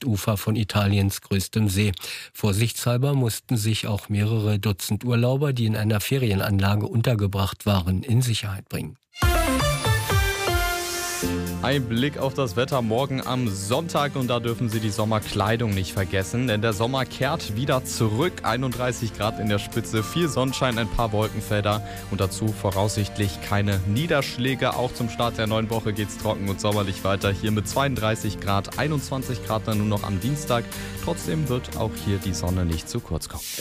Nordufer von Italiens größtem See. Vorsichtshalber mussten sich auch mehrere Dutzend Urlauber, die in einer Ferienanlage untergebracht waren, in Sicherheit bringen. Ein Blick auf das Wetter morgen am Sonntag und da dürfen Sie die Sommerkleidung nicht vergessen, denn der Sommer kehrt wieder zurück. 31 Grad in der Spitze, viel Sonnenschein, ein paar Wolkenfelder und dazu voraussichtlich keine Niederschläge. Auch zum Start der neuen Woche geht's trocken und sommerlich weiter. Hier mit 32 Grad, 21 Grad dann nur noch am Dienstag. Trotzdem wird auch hier die Sonne nicht zu kurz kommen.